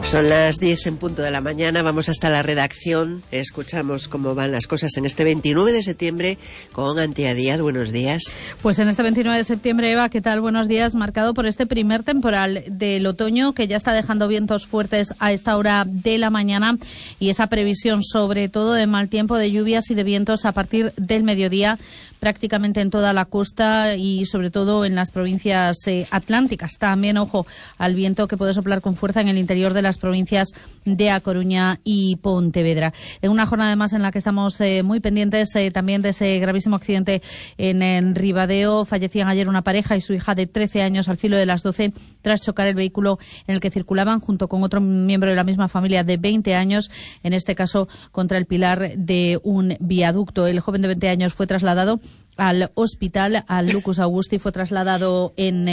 Son las 10 en punto de la mañana, vamos hasta la redacción, escuchamos cómo van las cosas en este 29 de septiembre con Antía Díaz. Buenos días. Pues en este 29 de septiembre, Eva, ¿qué tal? Buenos días, marcado por este primer temporal del otoño que ya está dejando vientos fuertes a esta hora de la mañana y esa previsión sobre todo de mal tiempo, de lluvias y de vientos a partir del mediodía prácticamente en toda la costa y sobre todo en las provincias atlánticas. También, ojo, al viento que puede soplar con fuerza en el interior de las provincias de A Coruña y Pontevedra. En una jornada además en la que estamos muy pendientes también de ese gravísimo accidente en Ribadeo. Fallecían ayer una pareja y su hija de 13 años al filo de las 12 tras chocar el vehículo en el que circulaban junto con otro miembro de la misma familia de 20 años, en este caso contra el pilar de un viaducto. El joven de 20 años fue trasladado al hospital, al Lucus Augusti, fue trasladado en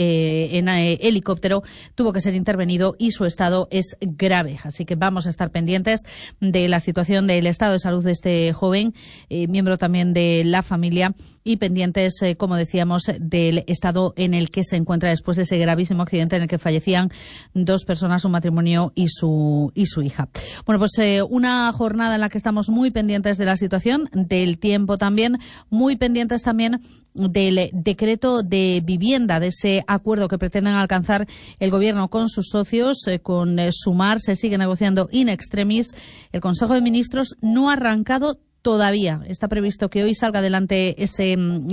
helicóptero, tuvo que ser intervenido y su estado es grave. Así que vamos a estar pendientes de la situación del estado de salud de este joven, miembro también de la familia, y pendientes, como decíamos, del estado en el que se encuentra después de ese gravísimo accidente en el que fallecían dos personas, un matrimonio y su hija. Bueno, pues una jornada en la que estamos muy pendientes de la situación, del tiempo también, muy pendientes también del decreto de vivienda, de ese acuerdo que pretenden alcanzar el Gobierno con sus socios, con Sumar. Se sigue negociando in extremis. El Consejo de Ministros no ha arrancado todavía. Está previsto que hoy salga adelante ese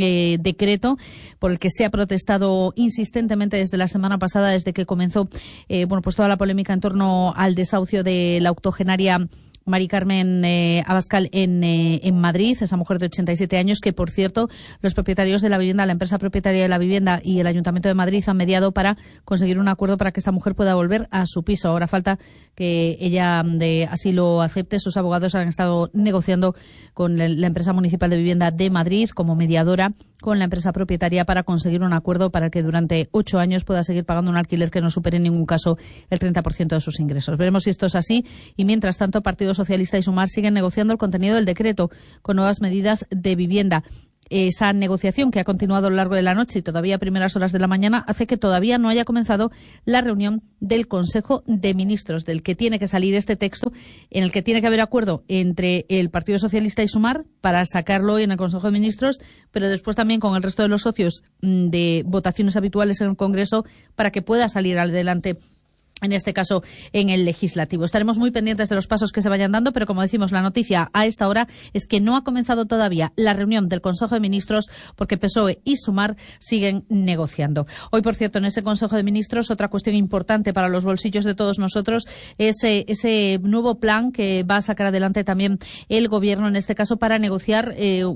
decreto por el que se ha protestado insistentemente desde la semana pasada, desde que comenzó pues toda la polémica en torno al desahucio de la octogenaria Mari Carmen Abascal en Madrid, esa mujer de 87 años que, por cierto, los propietarios de la vivienda, la empresa propietaria de la vivienda y el Ayuntamiento de Madrid han mediado para conseguir un acuerdo para que esta mujer pueda volver a su piso. Ahora falta que ella así lo acepte. Sus abogados han estado negociando con la empresa municipal de vivienda de Madrid como mediadora con la empresa propietaria para conseguir un acuerdo para que durante 8 años pueda seguir pagando un alquiler que no supere en ningún caso el 30% de sus ingresos. Veremos si esto es así y, mientras tanto, Partido Socialista y Sumar siguen negociando el contenido del decreto con nuevas medidas de vivienda. Esa negociación, que ha continuado a lo largo de la noche y todavía a primeras horas de la mañana, hace que todavía no haya comenzado la reunión del Consejo de Ministros, del que tiene que salir este texto, en el que tiene que haber acuerdo entre el Partido Socialista y Sumar para sacarlo hoy en el Consejo de Ministros, pero después también con el resto de los socios de votaciones habituales en el Congreso para que pueda salir adelante, en este caso en el legislativo. Estaremos muy pendientes de los pasos que se vayan dando, pero como decimos, la noticia a esta hora es que no ha comenzado todavía la reunión del Consejo de Ministros porque PSOE y Sumar siguen negociando. Hoy, por cierto, en ese Consejo de Ministros, otra cuestión importante para los bolsillos de todos nosotros es ese nuevo plan que va a sacar adelante también el Gobierno, en este caso para negociar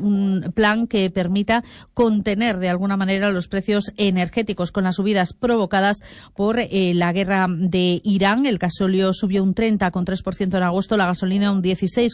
un plan que permita contener de alguna manera los precios energéticos con las subidas provocadas por la guerra de Irán. El gasóleo subió un 30,3% en agosto, la gasolina un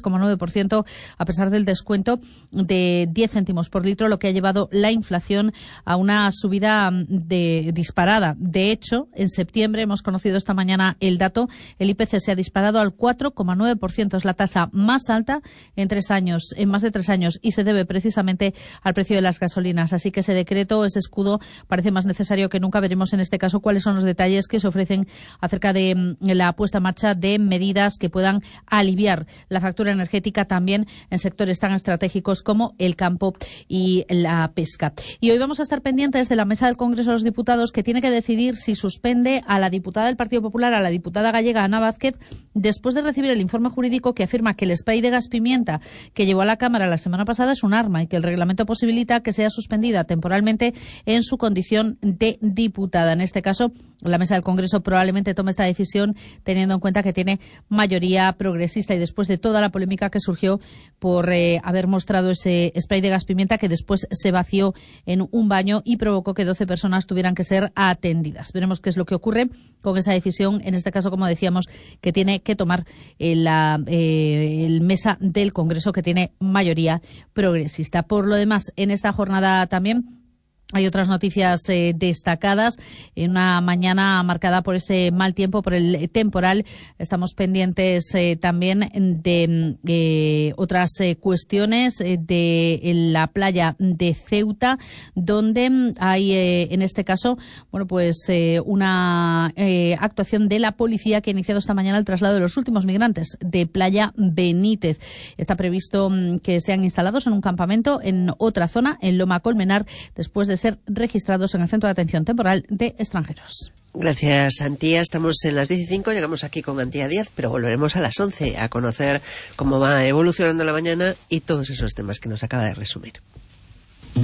16,9% a pesar del descuento de 10 céntimos por litro, lo que ha llevado la inflación a una subida disparada. De hecho, en septiembre, hemos conocido esta mañana el dato, el IPC se ha disparado al 4,9%, es la tasa más alta en más de 3 años y se debe precisamente al precio de las gasolinas. Así que ese decreto, ese escudo, parece más necesario que nunca. Veremos en este caso cuáles son los detalles que se ofrecen acerca de la puesta en marcha de medidas que puedan aliviar la factura energética también en sectores tan estratégicos como el campo y la pesca. Y hoy vamos a estar pendientes de la mesa del Congreso de los Diputados, que tiene que decidir si suspende a la diputada del Partido Popular, a la diputada gallega Ana Vázquez, después de recibir el informe jurídico que afirma que el spray de gas pimienta que llevó a la Cámara la semana pasada es un arma y que el reglamento posibilita que sea suspendida temporalmente en su condición de diputada. En este caso, la mesa del Congreso probablemente tome esta decisión teniendo en cuenta que tiene mayoría progresista y después de toda la polémica que surgió por haber mostrado ese spray de gas pimienta que después se vació en un baño y provocó que 12 personas tuvieran que ser atendidas. Veremos qué es lo que ocurre con esa decisión, en este caso, como decíamos, que tiene que tomar el mesa del Congreso, que tiene mayoría progresista. Por lo demás, en esta jornada también Hay otras noticias destacadas en una mañana marcada por ese mal tiempo, por el temporal. Estamos pendientes también de otras cuestiones de la playa de Ceuta, donde hay en este caso, bueno, pues una actuación de la policía que ha iniciado esta mañana el traslado de los últimos migrantes de Playa Benítez. Está previsto que sean instalados en un campamento en otra zona, en Loma Colmenar, después de ser registrados en el Centro de Atención Temporal de Extranjeros. Gracias, Antía. Estamos en las 10:05, llegamos aquí con Antía Díaz, pero volveremos a las 11 a conocer cómo va evolucionando la mañana y todos esos temas que nos acaba de resumir.